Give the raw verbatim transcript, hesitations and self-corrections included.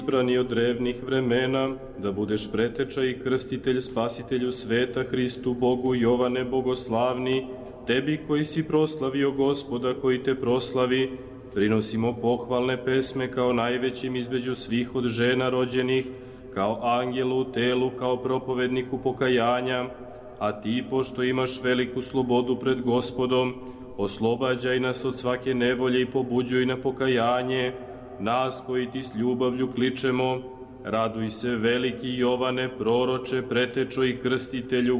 Izabrani od drevnih vremena, da budeš preteča i krstitelj spasitelju sveta Hristu Bogu Jovane Bogoslavni, tebi koji si proslavio Gospoda koji te proslavi, prinosimo pohvalne pesme kao najvećim između svih od žena rođenih, kao angelu u telu, kao propovedniku pokajanja, a ti, pošto imaš veliku slobodu pred Gospodom, oslobađaj nas od svake nevolje i pobuđuj na pokajanje, nas koji ti s ljubavlju kličemo. Raduj se, veliki Jovane, proroče, pretečo i krstitelju,